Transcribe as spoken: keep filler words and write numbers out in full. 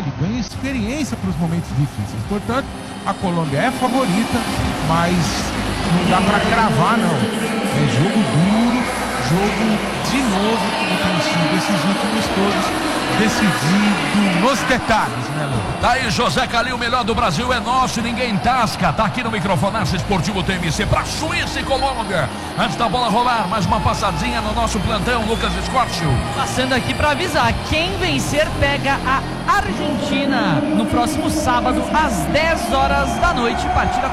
que ganha experiência para os momentos difíceis. Portanto, a Colômbia é favorita, mas não dá para cravar, não. É jogo duro, jogo de novo, como tem sido esses últimos todos, decidido nos detalhes, né, Lu? Tá aí, José Calil, o melhor do Brasil é nosso e ninguém tasca. Tá aqui no Microfonaço Esportivo T M C pra Suíça e Colômbia. Antes da bola rolar, mais uma passadinha no nosso plantão, Lucas Escortio. Passando aqui pra avisar, quem vencer pega a Argentina no próximo sábado às dez horas da noite, partida